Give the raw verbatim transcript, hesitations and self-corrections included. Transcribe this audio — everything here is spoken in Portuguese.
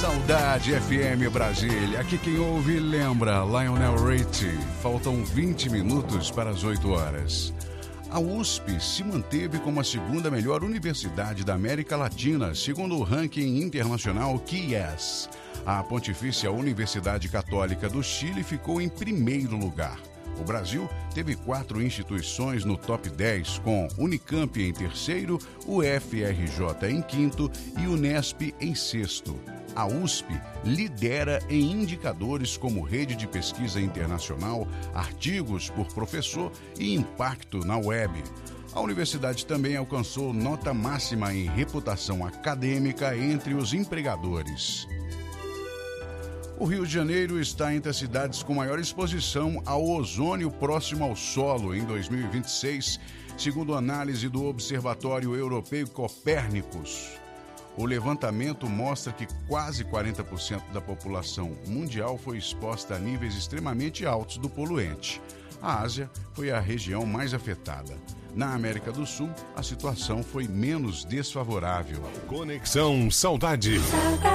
Saudade F M Brasília. Aqui quem ouve lembra Lionel Richie. Faltam vinte minutos para as oito horas. A U S P se manteve como a segunda melhor universidade da América Latina, segundo o ranking internacional Q I E S. A Pontifícia Universidade Católica do Chile ficou em primeiro lugar. O Brasil teve quatro instituições no top dez, com Unicamp em terceiro, U F R J em quinto e Unesp em sexto. A U S P lidera em indicadores como rede de pesquisa internacional, artigos por professor e impacto na web. A universidade também alcançou nota máxima em reputação acadêmica entre os empregadores. O Rio de Janeiro está entre as cidades com maior exposição ao ozônio próximo ao solo em dois mil e vinte e seis, segundo análise do Observatório Europeu Copérnicos. O levantamento mostra que quase quarenta por cento da população mundial foi exposta a níveis extremamente altos do poluente. A Ásia foi a região mais afetada. Na América do Sul, a situação foi menos desfavorável. Conexão Saudade.